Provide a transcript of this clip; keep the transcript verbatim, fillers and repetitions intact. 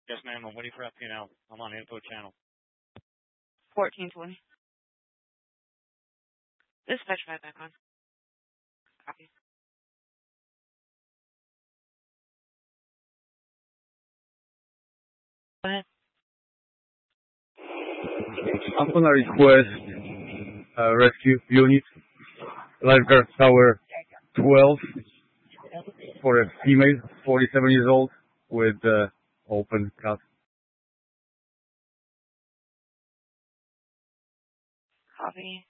Yes, ma'am. I'm waiting for F P N L. I'm on info channel. fourteen twenty. Dispatch right back on. Copy. Go ahead. I'm gonna request a rescue unit, Lifeguard Tower twelve, for a female, forty-seven years old, with uh, open cut. Copy.